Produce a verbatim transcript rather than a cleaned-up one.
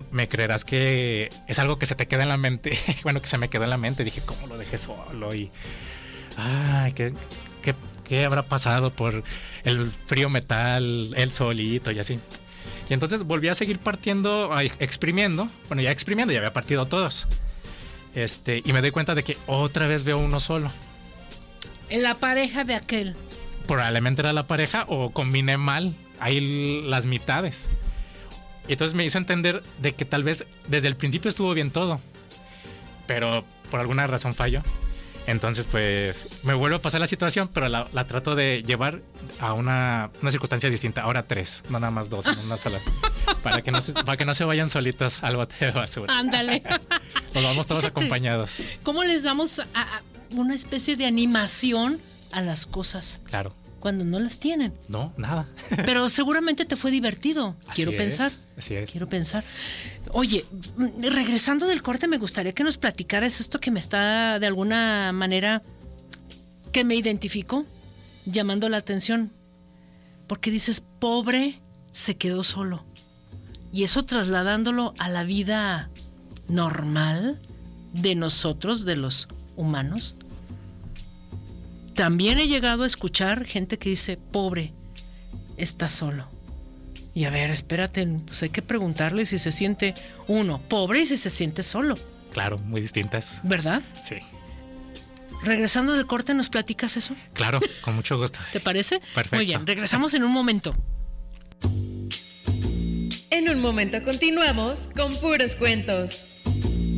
me creerás que es algo que se te queda en la mente. Bueno, que se me quedó en la mente. Dije, ¿cómo lo dejé solo? Y, ay, ¿qué, qué, qué habrá pasado por el frío metal, él solito y así? Y entonces volví a seguir partiendo, exprimiendo. Bueno, ya exprimiendo, ya había partido todos. Este, y me doy cuenta de que otra vez veo uno solo. En la pareja de aquel. Probablemente era la pareja o combiné mal ahí las mitades. Y entonces me hizo entender de que tal vez desde el principio estuvo bien todo, pero por alguna razón falló. Entonces pues me vuelve a pasar la situación, pero la, la trato de llevar a una, una circunstancia distinta. Ahora tres, no nada más dos, en una sola. Para que no se, para que no se vayan solitos al bote de basura. Ándale. Nos vamos todos Fíjate, acompañados. ¿Cómo les damos a, a una especie de animación a las cosas? Claro. Cuando no las tienen. No, nada. Pero seguramente te fue divertido. Así Quiero es, pensar. Así es. Quiero pensar. Oye, regresando del corte, me gustaría que nos platicaras esto que me está de alguna manera, que me identifico, llamando la atención. Porque dices, pobre, se quedó solo. Y eso trasladándolo a la vida normal de nosotros, de los humanos. También he llegado a escuchar gente que dice, pobre, está solo. Y a ver, espérate, pues hay que preguntarle si se siente uno pobre y si se siente solo. Claro, muy distintas. ¿Verdad? Sí. Regresando del corte, ¿nos platicas eso? Claro, con mucho gusto. ¿Te parece? Perfecto. Muy bien, regresamos en un momento. En un momento continuamos con Puros Cuentos.